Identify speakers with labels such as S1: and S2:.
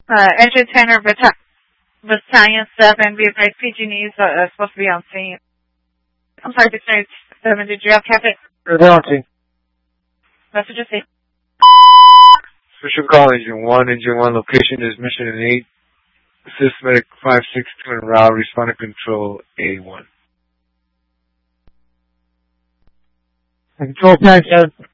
S1: Engine Tanner, Battalion 7, be advised PG&E is supposed to be on scene. I'm sorry, Battalion 7, did you have Captain?
S2: They're on scene.
S1: Message received.
S2: Special call, Engine 1, location is Mission 8. Assist Medic 562 en route, respond to control A1.
S3: Control 97.